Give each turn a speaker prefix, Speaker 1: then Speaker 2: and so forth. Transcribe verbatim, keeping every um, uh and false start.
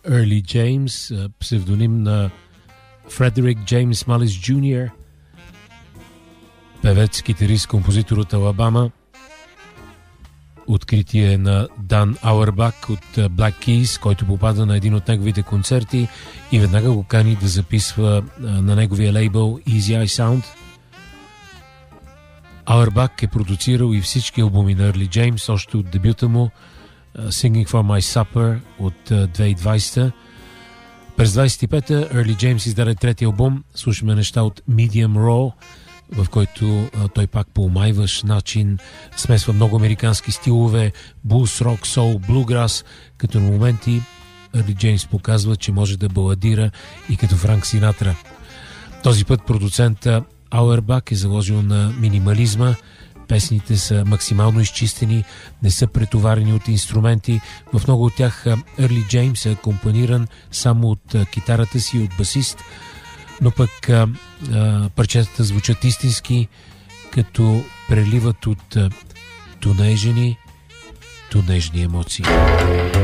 Speaker 1: Early James, псевдоним на Фредерик Джеймс Малис Джуниор, певец, китарист, композитор от Алабама. Откритие на Дан Ауербак от Black Keys, който попада на един от неговите концерти и веднага го кани да записва на неговия лейбъл Easy Eye Sound. Ауербак е продуцирал и всички албуми на Early James, още от дебюта му Singing for My Supper от две хиляди и двадесета. През двадесет и пета Early James издаде трети албум. Слушаме неща от Medium Raw, в който а, той пак по омайващ начин смесва много американски стилове, блуз, рок, сол, блуграс, като на моменти Early James показва, че може да баладира и като Франк Синатра. Този път продуцента Ауербак е заложил на минимализма. Песните са максимално изчистени, не са претоварени от инструменти. В много от тях Early James е акомпаниран само от китарата си, от басист, но пък а, а, парчетата звучат истински, като преливат от а, тунежени, тунежни емоции.